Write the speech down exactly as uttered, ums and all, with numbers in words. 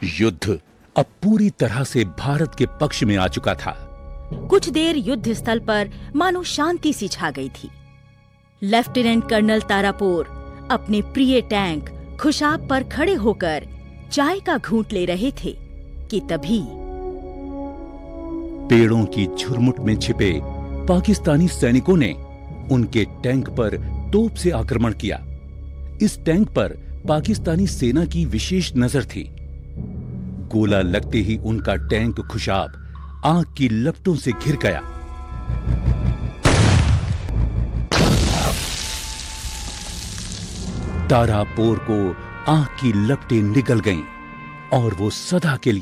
युद्ध अब पूरी तरह से भारत के पक्ष में आ चुका था। कुछ देर युद्ध स्थल पर मानो शांति सी छा गई थी। लेफ्टिनेंट कर्नल तारापोर अपने प्रिय टैंक खुशाब पर खड़े होकर चाय का घूंट ले रहे थे कि तभी पेड़ों की झुरमुट में छिपे पाकिस्तानी सैनिकों ने उनके टैंक पर तोप से आक्रमण किया। इस टैंक पर पाकिस्तानी सेना की विशेष नजर थी। गोला लगते ही उनका टैंक खुशाब आग की लपटों से घिर गया। तारापोर को आग की लपटें निगल गईं और वो सदा के लिए